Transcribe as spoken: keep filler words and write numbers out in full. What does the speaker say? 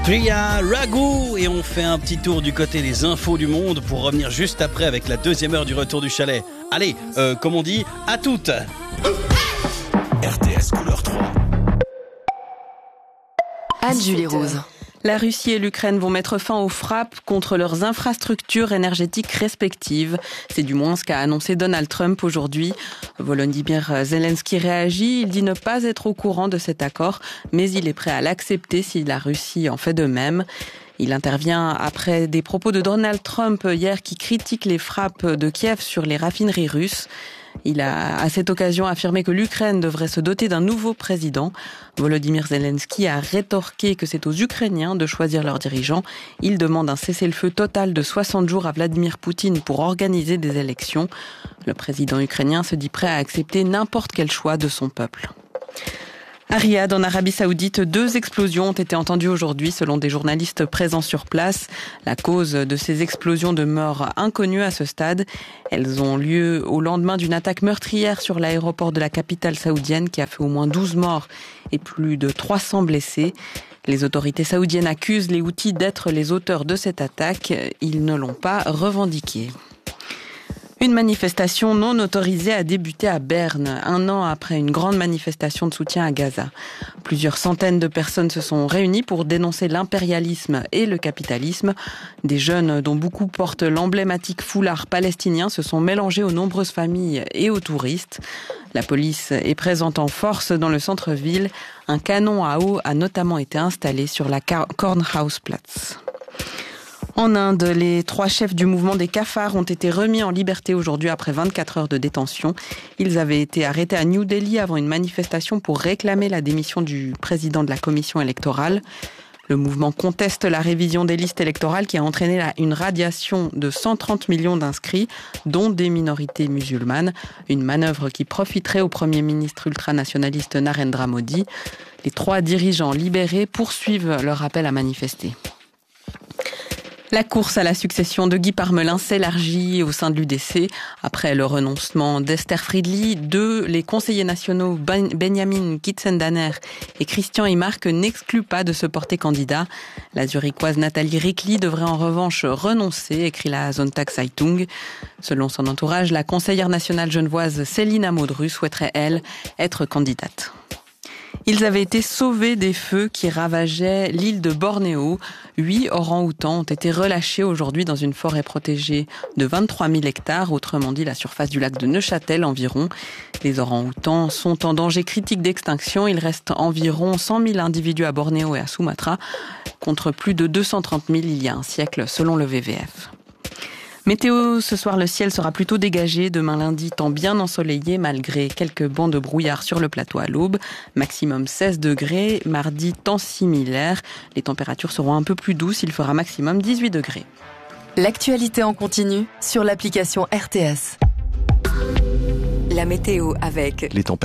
Priya Raghu et on fait un petit tour du côté des infos du monde pour revenir juste après avec la deuxième heure du retour du chalet. Allez, euh, comme on dit, à toutes. R T S couleur trois. Anne-Julie Rose. La Russie et l'Ukraine vont mettre fin aux frappes contre leurs infrastructures énergétiques respectives. C'est du moins ce qu'a annoncé Donald Trump aujourd'hui. Volodymyr Zelensky réagit. Il dit ne pas être au courant de cet accord, mais il est prêt à l'accepter si la Russie en fait de même. Il intervient après des propos de Donald Trump hier qui critiquent les frappes de Kiev sur les raffineries russes. Il a à cette occasion affirmé que l'Ukraine devrait se doter d'un nouveau président. Volodymyr Zelensky a rétorqué que c'est aux Ukrainiens de choisir leurs dirigeants. Il demande un cessez-le-feu total de soixante jours à Vladimir Poutine pour organiser des élections. Le président ukrainien se dit prêt à accepter n'importe quel choix de son peuple. À Riyad, en Arabie Saoudite, deux explosions ont été entendues aujourd'hui selon des journalistes présents sur place. La cause de ces explosions demeure inconnue à ce stade. Elles ont lieu au lendemain d'une attaque meurtrière sur l'aéroport de la capitale saoudienne qui a fait au moins douze morts et plus de trois cents blessés. Les autorités saoudiennes accusent les Houthis d'être les auteurs de cette attaque. Ils ne l'ont pas revendiquée. Une manifestation non autorisée a débuté à Berne, un an après une grande manifestation de soutien à Gaza. Plusieurs centaines de personnes se sont réunies pour dénoncer l'impérialisme et le capitalisme. Des jeunes, dont beaucoup portent l'emblématique foulard palestinien, se sont mélangés aux nombreuses familles et aux touristes. La police est présente en force dans le centre-ville. Un canon à eau a notamment été installé sur la Kornhausplatz. En Inde, les trois chefs du mouvement des cafards ont été remis en liberté aujourd'hui après vingt-quatre heures de détention. Ils avaient été arrêtés à New Delhi avant une manifestation pour réclamer la démission du président de la commission électorale. Le mouvement conteste la révision des listes électorales qui a entraîné une radiation de cent trente millions d'inscrits, dont des minorités musulmanes. Une manœuvre qui profiterait au Premier ministre ultranationaliste Narendra Modi. Les trois dirigeants libérés poursuivent leur appel à manifester. La course à la succession de Guy Parmelin s'élargit au sein de l'U D C. Après le renoncement d'Esther Friedli, deux, les conseillers nationaux ben- Benjamin Kitzendanner et Christian Imark n'excluent pas de se porter candidat. La zurichoise Nathalie Rickli devrait en revanche renoncer, écrit la Sonntagszeitung. Selon son entourage, la conseillère nationale genevoise Célina Maudru souhaiterait, elle, être candidate. Ils avaient été sauvés des feux qui ravageaient l'île de Bornéo. Huit orang-outans ont été relâchés aujourd'hui dans une forêt protégée de vingt-trois mille hectares, autrement dit la surface du lac de Neuchâtel environ. Les orang-outans sont en danger critique d'extinction. Il reste environ cent mille individus à Bornéo et à Sumatra, contre plus de deux cent trente mille il y a un siècle, selon le V V F. Météo, ce soir le ciel sera plutôt dégagé. Demain lundi, temps bien ensoleillé malgré quelques bancs de brouillard sur le plateau à l'aube. Maximum seize degrés. Mardi, temps similaire. Les températures seront un peu plus douces. Il fera maximum dix-huit degrés. L'actualité en continu sur l'application R T S. La météo avec Les températures